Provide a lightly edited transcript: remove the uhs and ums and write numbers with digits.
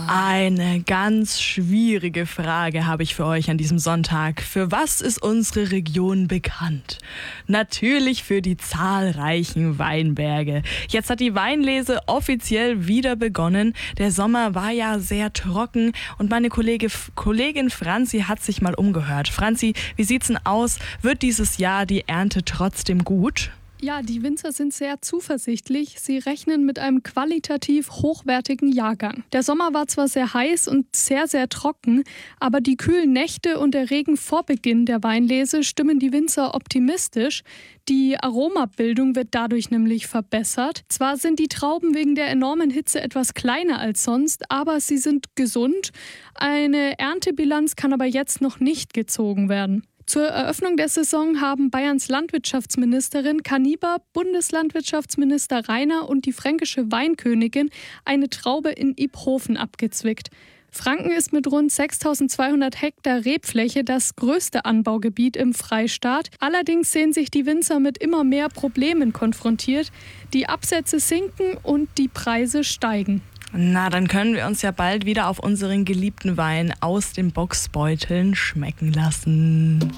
Eine ganz schwierige Frage habe ich für euch an diesem Sonntag. Für was ist unsere Region bekannt? Natürlich für die zahlreichen Weinberge. Jetzt hat die Weinlese offiziell wieder begonnen. Der Sommer war ja sehr trocken und meine Kollegin Franzi hat sich mal umgehört. Franzi, wie sieht's denn aus? Wird dieses Jahr die Ernte trotzdem gut? Ja, die Winzer sind sehr zuversichtlich. Sie rechnen mit einem qualitativ hochwertigen Jahrgang. Der Sommer war zwar sehr heiß und sehr, sehr trocken, aber die kühlen Nächte und der Regen vor Beginn der Weinlese stimmen die Winzer optimistisch. Die Aromabildung wird dadurch nämlich verbessert. Zwar sind die Trauben wegen der enormen Hitze etwas kleiner als sonst, aber sie sind gesund. Eine Erntebilanz kann aber jetzt noch nicht gezogen werden. Zur Eröffnung der Saison haben Bayerns Landwirtschaftsministerin Kaniber, Bundeslandwirtschaftsminister Rainer und die fränkische Weinkönigin eine Traube in Iphofen abgezwickt. Franken ist mit rund 6.200 Hektar Rebfläche das größte Anbaugebiet im Freistaat. Allerdings sehen sich die Winzer mit immer mehr Problemen konfrontiert. Die Absätze sinken und die Preise steigen. Na, dann können wir uns ja bald wieder auf unseren geliebten Wein aus den Boxbeuteln schmecken lassen.